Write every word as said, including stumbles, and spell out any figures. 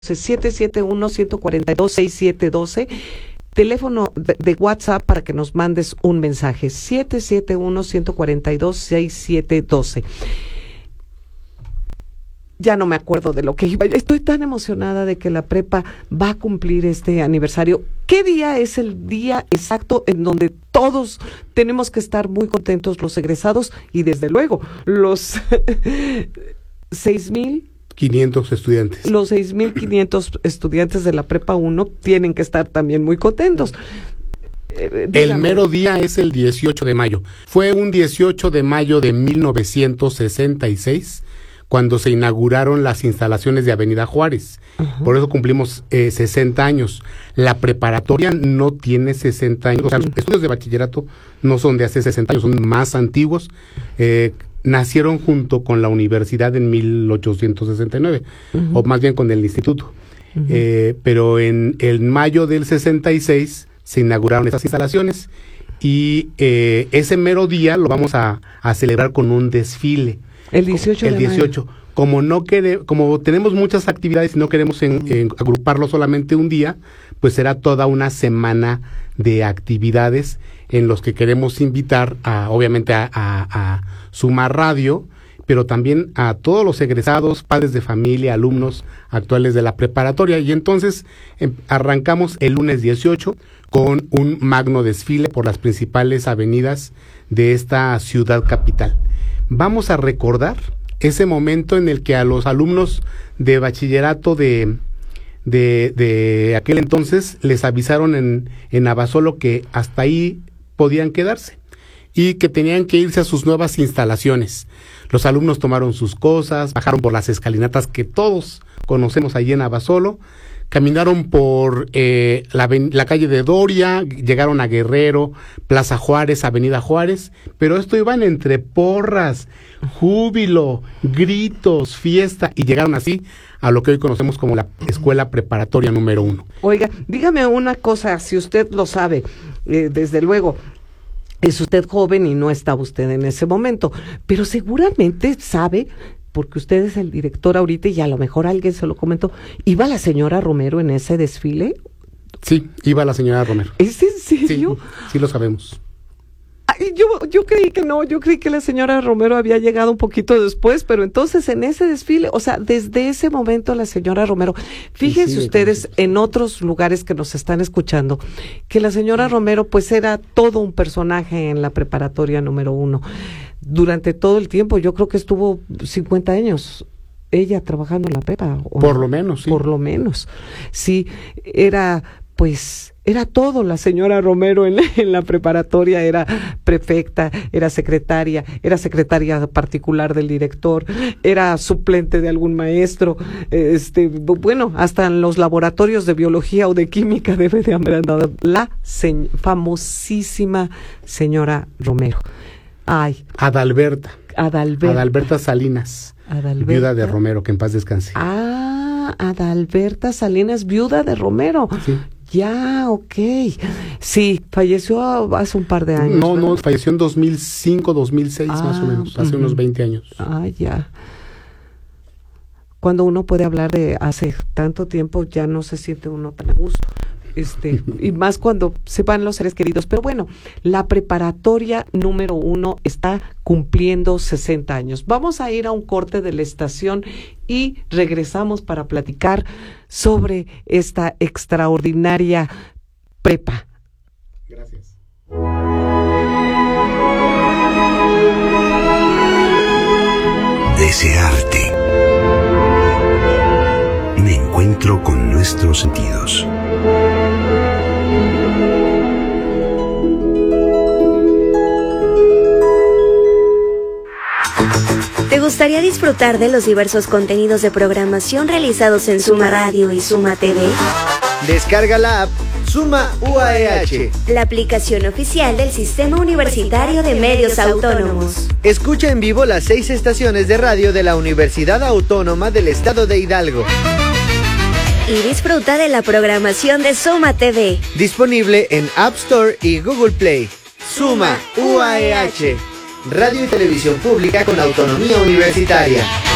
siete siete uno, uno cuatro dos, seis siete uno dos, teléfono de, de WhatsApp para que nos mandes un mensaje, siete siete uno, uno cuatro dos, seis siete uno dos. Ya no me acuerdo de lo que iba. Estoy tan emocionada de que la prepa va a cumplir este aniversario. ¿Qué día es el día exacto en donde todos tenemos que estar muy contentos, los egresados y desde luego los seis mil quinientos estudiantes? Los seis mil quinientos estudiantes de la prepa uno tienen que estar también muy contentos. Eh, el mero día es el dieciocho de mayo. Fue un dieciocho de mayo de mil novecientos sesenta y seis cuando se inauguraron las instalaciones de Avenida Juárez. Uh-huh. Por eso cumplimos eh, sesenta años. La preparatoria no tiene sesenta años. O sea, los estudios de bachillerato no son de hace sesenta años, son más antiguos. Eh, nacieron junto con la universidad en mil ochocientos sesenta y nueve, uh-huh. o más bien con el instituto. Uh-huh. Eh, pero en el mayo del sesenta y seis se inauguraron estas instalaciones y eh, ese mero día lo vamos a, a celebrar con un desfile. El dieciocho el de dieciocho. mayo. Como no quere, como tenemos muchas actividades y no queremos en, en agruparlo solamente un día, pues será toda una semana de actividades en los que queremos invitar a, obviamente a, a, a Suma Radio, pero también a todos los egresados, padres de familia, alumnos actuales de la preparatoria. Y entonces em, arrancamos el lunes dieciocho con un magno desfile por las principales avenidas de esta ciudad capital. Vamos a recordar ese momento en el que a los alumnos de bachillerato de, de, de aquel entonces les avisaron en, en Abasolo que hasta ahí podían quedarse y que tenían que irse a sus nuevas instalaciones. Los alumnos tomaron sus cosas, bajaron por las escalinatas que todos conocemos allí en Abasolo, caminaron por eh, la, la calle de Doria, llegaron a Guerrero, Plaza Juárez, Avenida Juárez, pero esto iban entre porras, júbilo, gritos, fiesta, y llegaron así a lo que hoy conocemos como la escuela preparatoria número uno. Oiga, dígame una cosa, si usted lo sabe, eh, desde luego, es usted joven y no estaba usted en ese momento, pero seguramente sabe, porque usted es el director ahorita y a lo mejor alguien se lo comentó, ¿iba la señora Romero en ese desfile? Sí, iba la señora Romero. ¿Es en serio? Sí, sí lo sabemos. Ay, yo, yo creí que no, yo creí que la señora Romero había llegado un poquito después, pero entonces en ese desfile, o sea, desde ese momento la señora Romero, fíjense sí, sí, ustedes entonces, en otros lugares que nos están escuchando, que la señora Romero pues era todo un personaje en la preparatoria número uno. Durante todo el tiempo, yo creo que estuvo cincuenta años ella trabajando en la prepa. Por lo menos, sí. Por lo menos. Sí, era, pues, era todo la señora Romero en la, en la preparatoria, era prefecta, era secretaria, era secretaria particular del director, era suplente de algún maestro, este, bueno, hasta en los laboratorios de biología o de química debe de haber andado la se- famosísima señora Romero. Ay. Adalberta. Adalberta. Adalberta Salinas. Adalberta. Viuda de Romero, que en paz descanse. Ah, Adalberta Salinas, viuda de Romero. Sí. Ya, ok. Sí, falleció hace un par de años. No, ¿verdad? no, falleció en dos mil cinco, dos mil seis, ah, más o menos, hace uh-huh. unos veinte años. Ah, ya. Cuando uno puede hablar de hace tanto tiempo, ya no se siente uno tan a gusto. Este, y más cuando se van los seres queridos. Pero bueno, la preparatoria número uno está cumpliendo sesenta años. Vamos a ir a un corte de la estación y regresamos para platicar sobre esta extraordinaria prepa. Gracias. Desearte. Me encuentro con nuestros sentidos. ¿Te gustaría disfrutar de los diversos contenidos de programación realizados en Suma Radio y Suma T V? Descarga la app Suma U A E H, la aplicación oficial del Sistema Universitario de Medios Autónomos. Escucha en vivo las seis estaciones de radio de la Universidad Autónoma del Estado de Hidalgo. Y disfruta de la programación de Suma T V. Disponible en App Store y Google Play. Suma U A E H, radio y televisión pública con autonomía universitaria.